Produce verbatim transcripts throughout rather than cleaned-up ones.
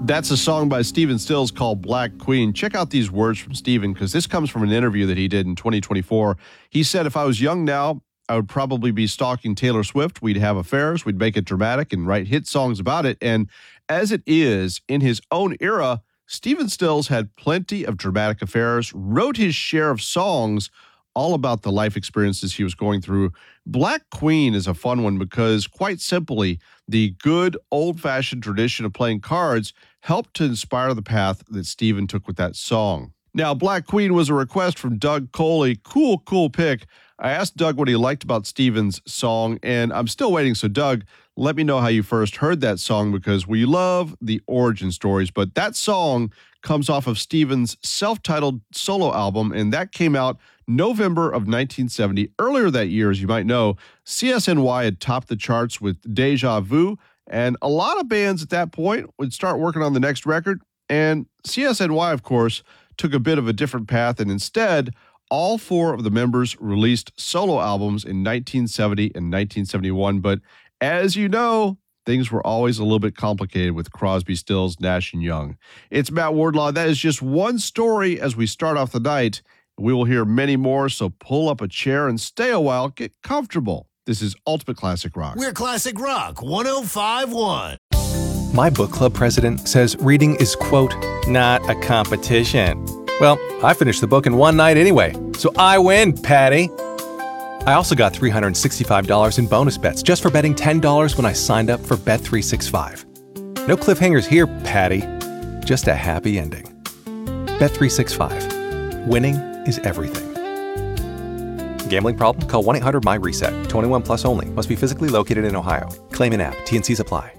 That's a song by Stephen Stills called Black Queen. Check out these words from Stephen, because this comes from an interview that he did in twenty twenty-four. He said, if I was young now, I would probably be stalking Taylor Swift. We'd have affairs. We'd make it dramatic and write hit songs about it. And as it is, in his own era, Stephen Stills had plenty of dramatic affairs, wrote his share of songs all about the life experiences he was going through. Black Queen is a fun one because, quite simply, the good old-fashioned tradition of playing cards helped to inspire the path that Stephen took with that song. Now, Black Queen was a request from Doug Coley. Cool, cool pick. I asked Doug what he liked about Stephen's song, and I'm still waiting. So, Doug, let me know how you first heard that song, because we love the origin stories. But that song comes off of Stephen's self-titled solo album, and that came out November of nineteen seventy. Earlier that year, as you might know, C S N Y had topped the charts with Deja Vu, and a lot of bands at that point would start working on the next record. And C S N Y, of course, took a bit of a different path, and instead, all four of the members released solo albums in nineteen seventy and nineteen seventy-one. But as you know, things were always a little bit complicated with Crosby, Stills, Nash, and Young. It's Matt Wardlaw. That is just one story as we start off the night. We will hear many more, so pull up a chair and stay a while. Get comfortable. This is Ultimate Classic Rock. We're Classic Rock one oh five point one. My book club president says reading is, quote, not a competition. Well, I finished the book in one night anyway, so I win, Patty. I also got three hundred sixty-five dollars in bonus bets just for betting ten dollars when I signed up for Bet three sixty-five. No cliffhangers here, Patty. Just a happy ending. Bet three sixty-five. Winning is everything. Gambling problem? Call one eight hundred my reset. twenty-one plus only. Must be physically located in Ohio. Claim in app. T N Cs apply.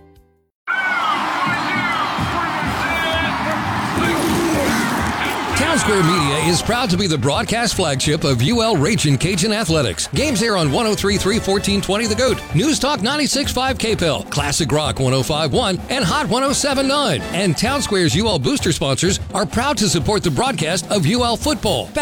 Town Square Media is proud to be the broadcast flagship of U L Ragin' Cajun Athletics. Games air on one oh three point three, fourteen twenty The Goat, News Talk ninety-six point five K P E L, Classic Rock one oh five point one, and Hot one oh seven point nine. And Town Square's U L booster sponsors are proud to support the broadcast of U L football,